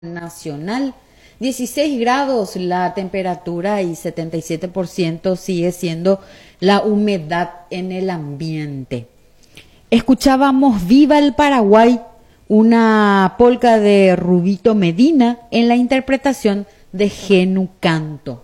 nacional. 16 grados la temperatura y 77% sigue siendo la humedad en el ambiente. Escuchábamos Viva el Paraguay, una polca de Rubito Medina en la interpretación de Genu Canto.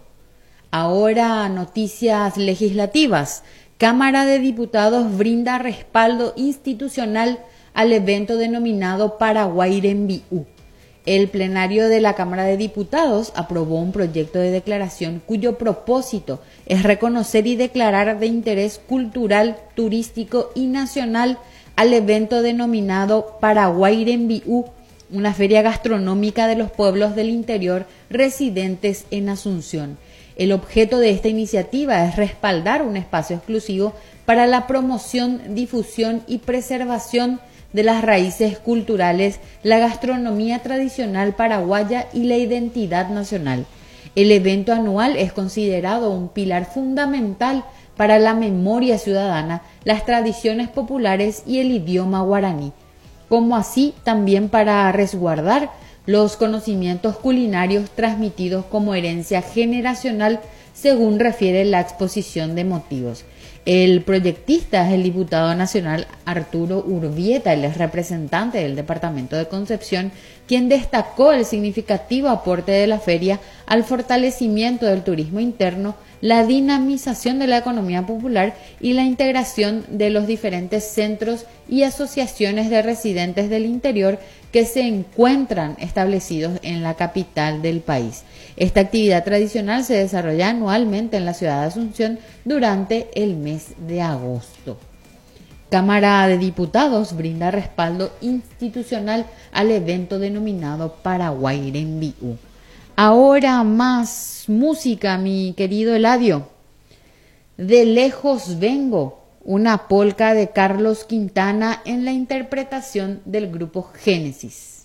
Ahora noticias legislativas. Cámara de Diputados brinda respaldo institucional al evento denominado Paraguay Rembiú. El plenario de la Cámara de Diputados aprobó un proyecto de declaración cuyo propósito es reconocer y declarar de interés cultural, turístico y nacional al evento denominado Paraguay Rembiú, una feria gastronómica de los pueblos del interior residentes en Asunción. El objeto de esta iniciativa es respaldar un espacio exclusivo para la promoción, difusión y preservación de las raíces culturales, la gastronomía tradicional paraguaya y la identidad nacional. El evento anual es considerado un pilar fundamental para la memoria ciudadana, las tradiciones populares y el idioma guaraní, como así también para resguardar los conocimientos culinarios transmitidos como herencia generacional, según refiere la exposición de motivos. El proyectista es el diputado nacional Arturo Urbieta, él es representante del departamento de Concepción, quien destacó el significativo aporte de la feria al fortalecimiento del turismo interno, la dinamización de la economía popular y la integración de los diferentes centros y asociaciones de residentes del interior que se encuentran establecidos en la capital del país. Esta actividad tradicional se desarrolla anualmente en la ciudad de Asunción durante el mes de agosto. Cámara de Diputados brinda respaldo institucional al evento denominado Paraguay Rembiú. Ahora más música, mi querido Eladio. De lejos vengo, una polca de Carlos Quintana en la interpretación del grupo Génesis.